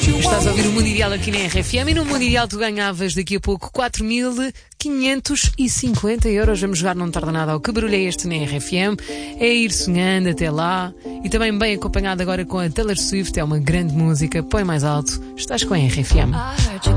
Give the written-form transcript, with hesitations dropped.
Estás a ouvir o Mundial aqui na RFM e no Mundial tu ganhavas daqui a pouco 4.550€. Vamos jogar Não Tarda Nada ao Que Barulho é Este na RFM. É ir sonhando até lá e também bem acompanhado agora com a Taylor Swift. É uma grande música, põe mais alto. Estás com a RFM.